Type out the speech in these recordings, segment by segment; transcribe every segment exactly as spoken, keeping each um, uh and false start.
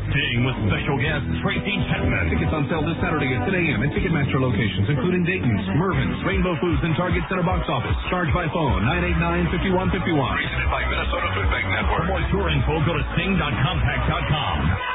Sting with special guest Tracy Chapman. Tickets on sale this Saturday at ten a.m. at Ticketmaster locations, including Dayton's, Mervyn's, Rainbow Foods, and Target Center box office. Charged by phone, nine eight nine, five one five one. Presented by Minnesota Food Bank Network. For more tour info, go to sting dot compact dot com.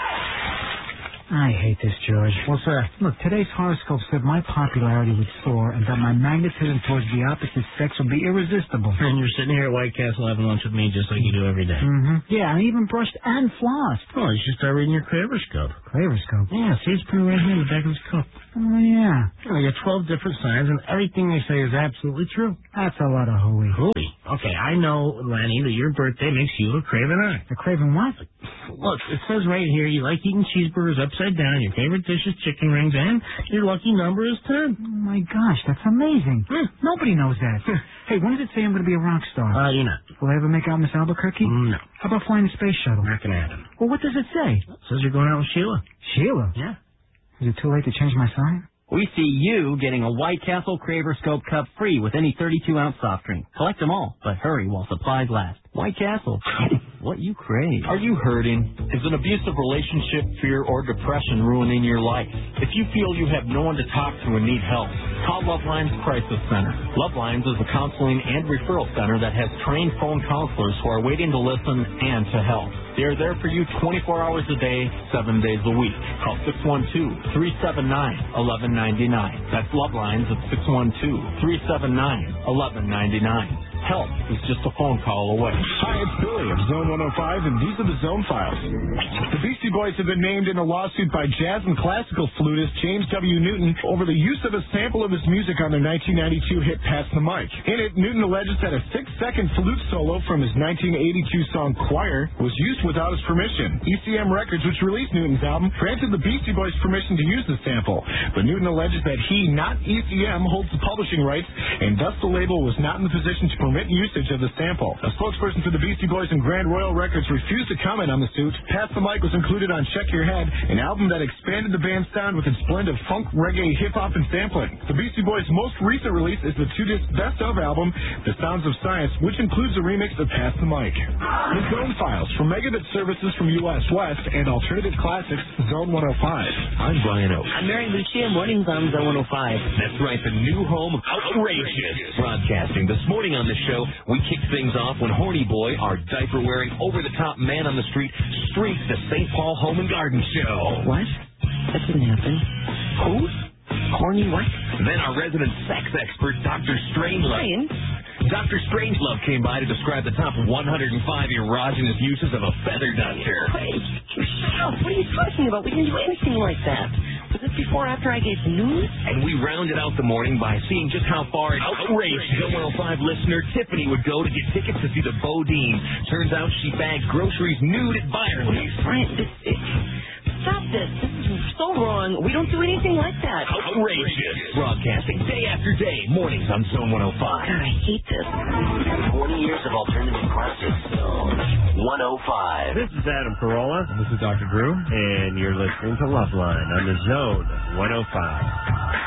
I hate this, George. What's that? Look, today's horoscope said my popularity would soar and that my magnetism towards the opposite sex would be irresistible. And you're sitting here at White Castle having lunch with me just like you do every day. Mm-hmm. Yeah, I even brushed and flossed. Oh, you should start reading your Craverscope. Craverscope? Yeah, see, it's printed right here in the back of this cup. Oh, yeah. Oh, you got twelve different signs, and everything they say is absolutely true. That's a lot of hooey. Hooey? Okay, I know, Lenny, that your birthday makes you a craven eye. A craven what? Look, it says right here you like eating cheeseburgers upside down, your favorite dish is chicken rings, and your lucky number is ten. Oh, my gosh, that's amazing. Hmm. Nobody knows that. Hey, when does it say I'm going to be a rock star? Uh, you're not. Will I ever make out Miss Albuquerque? No. How about flying a space shuttle? Not gonna happen. Well, what does it say? It says you're going out with Sheila. Sheila? Yeah. Is it too late to change my sign? We see you getting a White Castle Craverscope cup free with any thirty-two ounce soft drink. Collect them all, but hurry while supplies last. White Castle. What you crave. Are you hurting? Is an abusive relationship, fear, or depression ruining your life? If you feel you have no one to talk to and need help, call Lovelines Crisis Center. Lovelines is a counseling and referral center that has trained phone counselors who are waiting to listen and to help. They are there for you twenty-four hours a day, seven days a week. Call six one two, three seven nine, one one nine nine. That's Lovelines at six one two, three seven nine, one one nine nine. Help is just a phone call away. Hi, it's Billy of Zone one oh five, and these are the Zone Files. The Beastie Boys have been named in a lawsuit by jazz and classical flutist James W. Newton over the use of a sample of his music on their nineteen ninety-two hit Pass the Mic. In it, Newton alleges that a six-second flute solo from his nineteen eighty-two song Choir was used without his permission. E C M Records, which released Newton's album, granted the Beastie Boys permission to use the sample, but Newton alleges that he, not E C M, holds the publishing rights, and thus the label was not in the position to permit usage of the sample. A spokesperson for the Beastie Boys and Grand Royal Records refused to comment on the suit. Pass the Mic was included on Check Your Head, an album that expanded the band's sound with its blend of funk, reggae, hip-hop, and sampling. The Beastie Boys' most recent release is the two-disc best-of album, The Sounds of Science, which includes a remix of Pass the Mic. The Zone Files from Megabit Services from U S West and Alternative Classics, Zone one oh five. I'm Brian Oak. I'm Mary Lucia, mornings on Zone one oh five. That's right, the new home of Outrageous Broadcasting. This morning on the show, we kick things off when Horny Boy, our diaper-wearing, over-the-top man on the street, streaks the Saint Paul Home and Garden Show. What? That didn't happen. Who? Horny what? Then our resident sex expert, Doctor Strangelove. Ryan? Doctor Strangelove came by to describe the top one hundred five erogenous uses of a feather duster. Hey, shut up. What are you talking about? We didn't do anything like that. Was this before or after I gave the news? And we rounded out the morning by seeing just how far an outraged Zone one oh five listener Tiffany would go to get tickets to see the Bodine. Turns out she bagged groceries nude at Byerly. Brian, this, it, stop this. This is so wrong. We don't do anything like that. Outrageous Broadcasting day after day, mornings on Zone one oh five. God, I hate this. twenty years of alternative classics. Zone one oh five. This is Adam Carolla. And this is Doctor Drew. And you're listening to Loveline on the Zone one oh five.